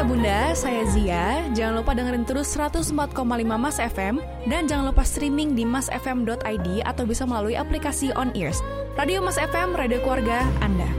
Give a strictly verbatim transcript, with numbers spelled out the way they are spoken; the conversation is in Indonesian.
Ayah Bunda, saya Zia. Jangan lupa dengerin terus seratus empat koma lima Mas F M dan jangan lupa streaming di mas f m dot i d atau bisa melalui aplikasi On Ears. Radio Mas F M, radio keluarga Anda.